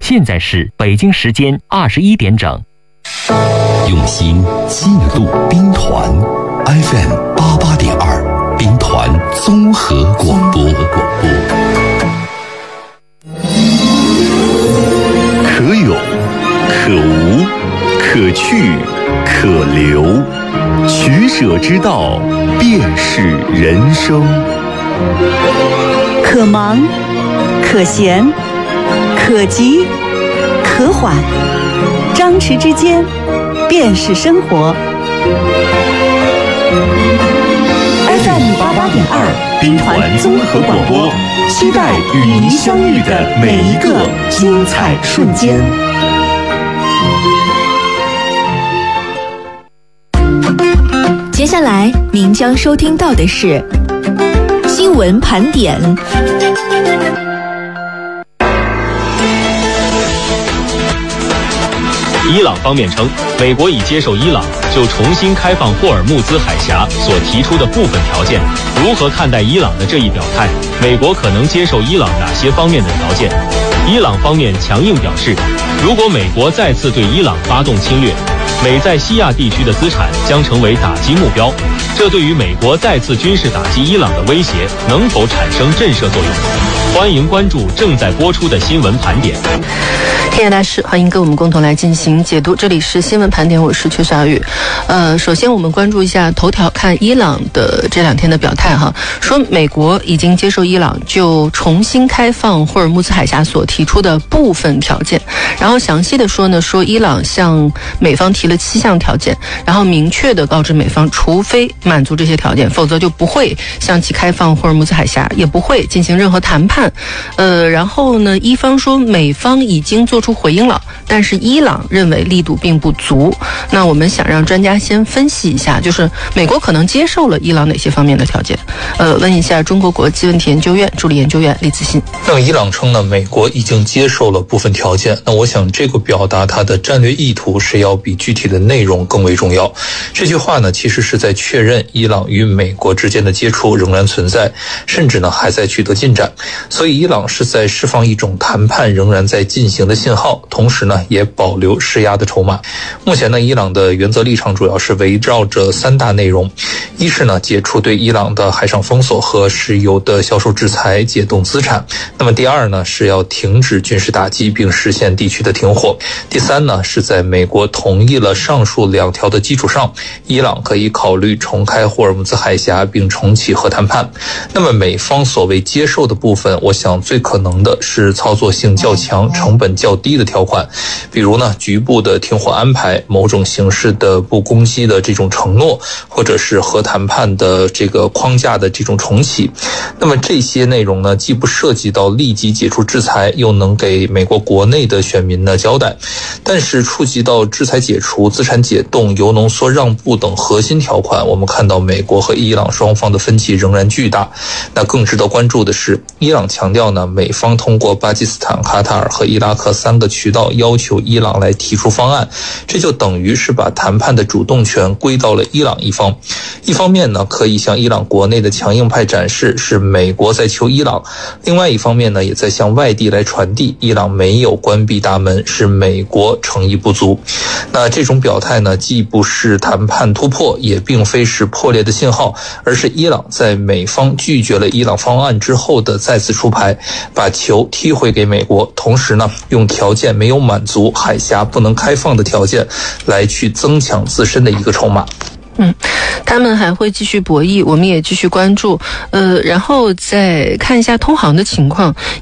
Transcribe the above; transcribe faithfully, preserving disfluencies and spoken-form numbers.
现在是北京时间二十一点整。 用心记录兵团 F M 八八点二，兵团综合广播。 可有可无，可去可留，取舍之道便是人生。 可忙可闲可急可缓，张弛之间便是生活。F M 八八点二，兵团综合广播，期待与您相遇的每一个精彩瞬间。 接下来您将收听到的是新闻盘点。 伊朗方面称，美国已接受伊朗就重新开放霍尔木兹海峡所提出的部分条件。如何看待伊朗的这一表态？美国可能接受伊朗哪些方面的条件？伊朗方面强硬表示，如果美国再次对伊朗发动侵略，美在西亚地区的资产将成为打击目标。这对于美国再次军事打击伊朗的威胁能否产生震慑作用？欢迎关注正在播出的新闻盘点。 天下大事，欢迎跟我们共同来进行解读。这里是新闻盘点，我是邱小雨。呃，首先我们关注一下头条，看伊朗的这两天的表态哈，说美国已经接受伊朗就重新开放霍尔木兹海峡所提出的部分条件，然后详细的说呢，说伊朗向美方提了七项条件，然后明确的告知美方，除非满足这些条件，否则就不会向其开放霍尔木兹海峡，也不会进行任何谈判。呃，然后呢，伊方说美方已经做出回应了，但是伊朗认为力度并不足。那我们想让专家先分析一下，就是美国可能接受了伊朗哪些方面的条件？呃，问一下中国国际问题研究院助理研究员李自信。 那么伊朗称呢，美国已经接受了部分条件。那我想这个表达它的战略意图是要比具体的内容更为重要。这句话呢，其实是在确认伊朗与美国之间的接触仍然存在，甚至呢还在取得进展。所以伊朗是在释放一种谈判仍然在进行的信号，同时呢也保留施压的筹码。目前呢，伊朗的原则立场主要是围绕着三大内容：一是呢解除对伊朗的海上封锁和石油的销售制裁，解冻资产；那么第二呢是要停止军事打击并实现地区的停火；第三呢是在美国同意了上述两条的基础上，伊朗可以考虑重开霍尔木兹海峡并重启核谈判。那么美方所谓接受的部分，我想最可能的是操作性较强、成本较低的条款，比如呢局部的停火安排、某种形式的不攻击的这种承诺，或者是核谈判的这个框架的这种重启。那么这些内容呢，既不涉及到立即解除制裁，又能给美国国内的选民呢交代，但是触及到制裁解除、资产解冻、铀浓缩让步等核心条款，我们看到美国和伊朗双方的分歧仍然巨大。那更值得关注的是，伊朗强调呢，美方通过巴基斯坦、卡塔尔和伊拉克三个渠道要求伊朗来提出方案，这就等于是把谈判的主动权归到了伊朗一方。一方面呢，可以向伊朗国内的强硬派展示是美国在求伊朗；另外一方面呢，也在向外地来传递伊朗没有关闭大门，是美国诚意不足。那这种表态呢，既不是谈判突破，也并非是破裂的信号，而是伊朗在美方拒绝了伊朗方案之后的再次出牌，把球踢回给美国，同时呢，用条件没有满足、海峡不能开放的条件来去增强自身的一个筹码。 嗯，他们还会继续博弈，我们也继续关注。呃，然后再看一下通航的情况。